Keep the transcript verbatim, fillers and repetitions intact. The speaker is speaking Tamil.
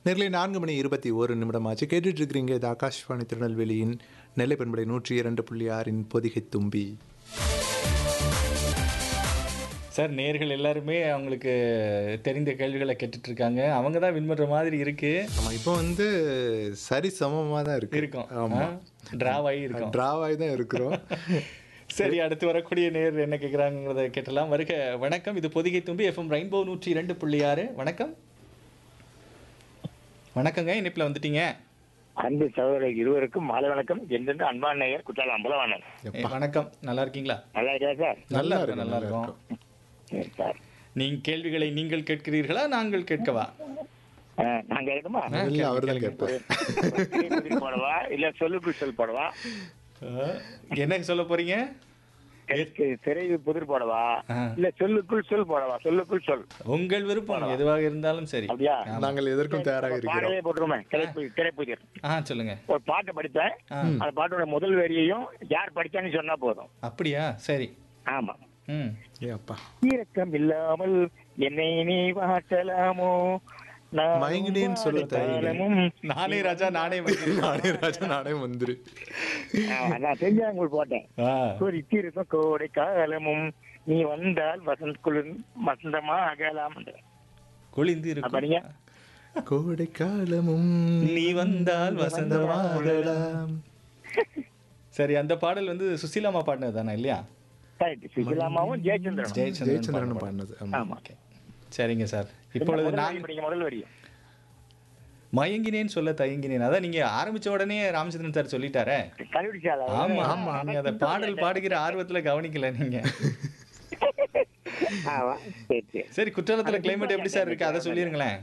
நேர்களை நான்கு மணி இருபத்தி ஒரு நிமிடமாச்சு கேட்டுட்டு இருக்கிறீங்க. இது ஆகாஷ்வாணி திருநெல்வேலியின் நெல்லை பண்பலை நூற்றி இரண்டு புள்ளி ஆறின் பொதிகை தும்பி. சார் நேர்கள் எல்லாருமே அவங்களுக்கு தெரிந்த கேள்விகளை கேட்டுட்டு இருக்காங்க. அவங்க தான் வின் பண்ற மாதிரி இருக்கு. ஆமா, இப்போ வந்து சரி சமமாக தான் இருக்கு இருக்கும். ஆமா, டிராவ் ஆகி இருக்கும். டிராவாகி தான் இருக்கிறோம். சரி, அடுத்து வரக்கூடிய நேர் என்ன கேட்குறாங்கிறத கேட்டலாம். வருக. வணக்கம், இது பொதிகை தும்பி எஃப்எம் ரெயின்போ நூற்றி இரண்டு புள்ளி ஆறு. வணக்கம். வணக்கங்க, இணைப்பில் வந்துட்டீங்க. அன்பு சகோதரர் இருவருக்கும் மாலை வணக்கம். என்றென்று அன்பான நேயர் குற்றாலம் அம்பலவாணன். ஏ, வணக்கம். நல்லா இருக்கீங்களா? நல்லா இருக்கா சார்? நல்லா இருக்கும், நல்லா இருக்கும். சரி சார். நீங்க கேள்விகளை நீங்கள் கேட்கிறீர்களா, நாங்கள் கேட்கவா? ஆ, நான் கேட்கணுமா? இல்லை, அவர் தான் கேட்பார். புதிர் போடவா இல்ல சொல்லுக்குள் சொல் போடவா? என்ன சொல்ல போறீங்க? சிறை புதிர் போடவா ஆ. இல்ல சொல்லுக்குள் சொல் போடவா? சொல்லுக்குள் சொல். உங்கள் விருப்பம் எதுவாக இருந்தாலும் சரி. அப்படியா? ஆமா. நாங்கள் எதற்கும் தயாராக இருக்கிறோம். பாடலே போட்டுருமே. திரைப்பு- திரைப்புதிர் ஆ, சொல்லுங்க. ஒரு பாட்டை படிப்பேன். ஆ. அந்த பாட்டோட முதல் வரியையும் யார் படிச்சான்னு சொன்னா போதும். அப்படியா? சரி. ஆமா. ம். ஏ அப்பா, இரக்கம் இல்லாமல் என்னை நீ வாட்டலாமோ? நான் மயங்கினேன்னு சொல்ல காலமும் நானே ராஜா நானே மந்திரி. நானே ராஜா நானே மந்திரி. ஆ, நான் தெரிஞ்சாங்க போட்டேன். ஆ, குறித்திருக்கும் கோடை காலமும் நீ வந்தால் வசந்த் குளிர் வசந்தமா அகலாம். குளிந்து அப்படிங்க. இருக்கும். கோடை காலமும் நீ வந்தால் வசந்தமாகலாம். சரி, அந்த பாடல் வந்து சுசீலாமா பாடினது தானே இல்லையா? கரெக்ட். சுசிலாமாவும் ஜெயச்சந்திரன். ஜெயச்சந்திரன் ஜெயச்சந்திரன் பாடின பண்ணது. ஆமா. ஆமா. ஓகே. சரிங்க சார். இப்பொழுது முதல் நான் வரி படிங்க, முதல் வரி. மயங்கினேன் சொல்ல தயங்கினேன். அதான் நீங்க ஆரம்பிச்ச உடனே ராமச்சந்திரன் சார் சொல்லிட்டாரே. கண்டுபிடிச்சாளா? ஆமா ஆமா. நீங்க அந்த பாடல் பாடுகிற ஆர்வத்துல கவனிக்கல நீங்க. ஆமா. சரி சரி. சரி, குற்றாலத்துல கிளைமேட் எப்படி சார் இருக்கு, அதை சொல்லிருங்களேன்.